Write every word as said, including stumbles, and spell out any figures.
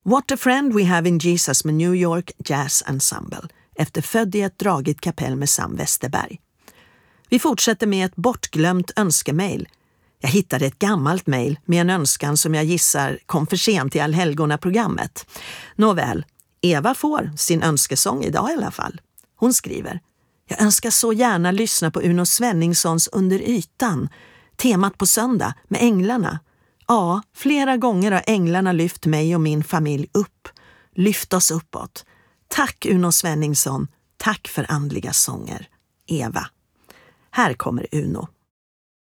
What a friend we have in Jesus med New York Jazz Ensemble, efter Född i ett dragigt kapell med Sam Westerberg. Vi fortsätter med ett bortglömt önskemail. Jag hittade ett gammalt mejl med en önskan som jag gissar kom för sent i Allhelgona-programmet. Nåväl, Eva får sin önskesång idag i alla fall. Hon skriver: Jag önskar så gärna lyssna på Uno Svenningssons Under ytan, temat på söndag med änglarna. Ja, flera gånger har änglarna lyft mig och min familj upp. Lyft oss uppåt. Tack Uno Svenningsson, tack för andliga sånger. Eva. Här kommer Uno.